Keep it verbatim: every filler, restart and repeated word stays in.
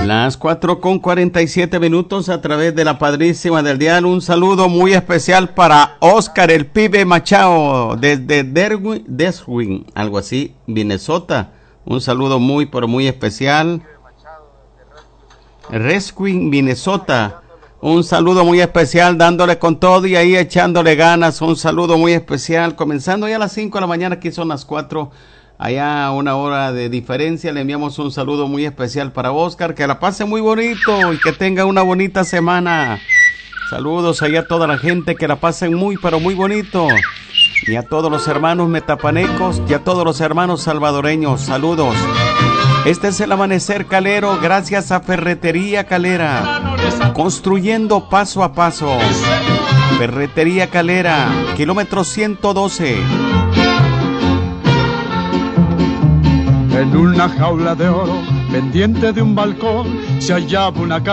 Las cuatro con cuarenta y siete minutos a través de la Padrísima del Dial. Un saludo muy especial para Oscar, el pibe Machado, desde Derwin, Deswin, algo así, Minnesota. Un saludo muy, pero muy especial. Resquin, Minnesota. Un saludo muy especial, dándole con todo y ahí echándole ganas. Un saludo muy especial, comenzando ya a las cinco de la mañana, aquí son las cuatro. Allá una hora de diferencia, le enviamos un saludo muy especial para Oscar, que la pase muy bonito y que tenga una bonita semana. Saludos allá a toda la gente, que la pasen muy pero muy bonito. Y a todos los hermanos metapanecos y a todos los hermanos salvadoreños, saludos. Este es el Amanecer Calero, gracias a Ferretería Calera, construyendo paso a paso. Ferretería Calera, kilómetro ciento doce. En una jaula de oro, pendiente de un balcón, se hallaba una